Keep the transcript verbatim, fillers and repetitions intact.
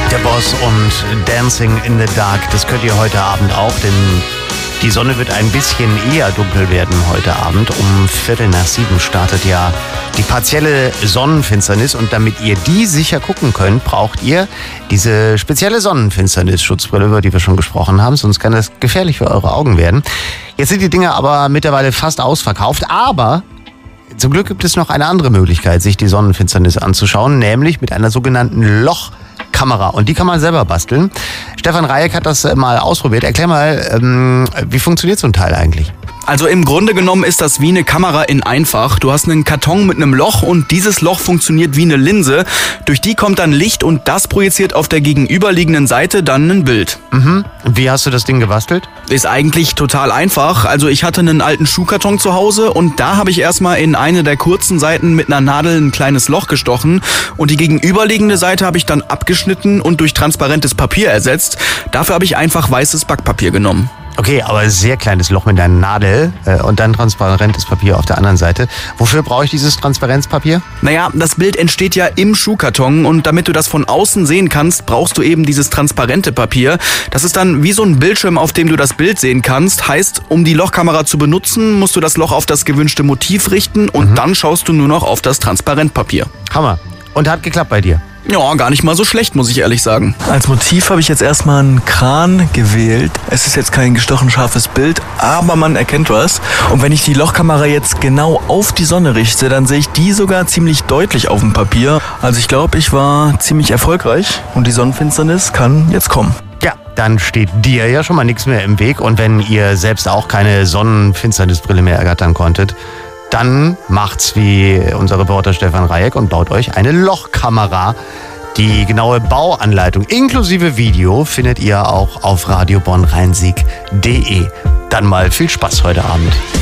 Der Boss und Dancing in the Dark, das könnt ihr heute Abend auch, denn die Sonne wird ein bisschen eher dunkel werden heute Abend. Um Viertel nach sieben startet ja die partielle Sonnenfinsternis und damit ihr die sicher gucken könnt, braucht ihr diese spezielle Sonnenfinsternis-Schutzbrille, über die wir schon gesprochen haben, sonst kann das gefährlich für eure Augen werden. Jetzt sind die Dinge aber mittlerweile fast ausverkauft, aber zum Glück gibt es noch eine andere Möglichkeit, sich die Sonnenfinsternis anzuschauen, nämlich mit einer sogenannten Lochkamera. Und die kann man selber basteln. Stefan Rajek hat das mal ausprobiert. Erklär mal, ähm, wie funktioniert so ein Teil eigentlich? Also im Grunde genommen ist das wie eine Kamera in einfach. Du hast einen Karton mit einem Loch und dieses Loch funktioniert wie eine Linse. Durch die kommt dann Licht und das projiziert auf der gegenüberliegenden Seite dann ein Bild. Mhm. Wie hast du das Ding gebastelt? Ist eigentlich total einfach. Also ich hatte einen alten Schuhkarton zu Hause und da habe ich erstmal in eine der kurzen Seiten mit einer Nadel ein kleines Loch gestochen und die gegenüberliegende Seite habe ich dann abgeschnitten und durch transparentes Papier ersetzt. Dafür habe ich einfach weißes Backpapier genommen. Okay, aber sehr kleines Loch mit einer Nadel äh, und dann transparentes Papier auf der anderen Seite. Wofür brauche ich dieses Transparenzpapier? Naja, das Bild entsteht ja im Schuhkarton und damit du das von außen sehen kannst, brauchst du eben dieses transparente Papier. Das ist dann wie so ein Bildschirm, auf dem du das Bild sehen kannst. Heißt, um die Lochkamera zu benutzen, musst du das Loch auf das gewünschte Motiv richten und mhm. dann schaust du nur noch auf das Transparentpapier. Hammer. Und hat geklappt bei dir? Ja, gar nicht mal so schlecht, muss ich ehrlich sagen. Als Motiv habe ich jetzt erstmal einen Kran gewählt. Es ist jetzt kein gestochen scharfes Bild, aber man erkennt was. Und wenn ich die Lochkamera jetzt genau auf die Sonne richte, dann sehe ich die sogar ziemlich deutlich auf dem Papier. Also ich glaube, ich war ziemlich erfolgreich und die Sonnenfinsternis kann jetzt kommen. Ja, dann steht dir ja schon mal nichts mehr im Weg. Und wenn ihr selbst auch keine Sonnenfinsternisbrille mehr ergattern konntet, dann macht's wie unser Reporter Stefan Rajek und baut euch eine Lochkamera. Die genaue Bauanleitung inklusive Video findet ihr auch auf radio bonn rhein sieg punkt de. Dann mal viel Spaß heute Abend.